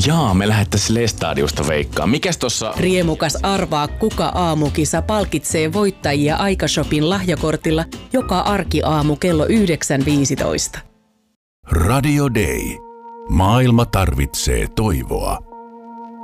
Jaa, me lähettäisiin Lestadiosta veikkaa. Mikäs tossa... Riemukas arvaa kuka aamukisa palkitsee voittajia Aikashopin lahjakortilla joka arkiaamu kello 9.15. Radio Day. Maailma tarvitsee toivoa.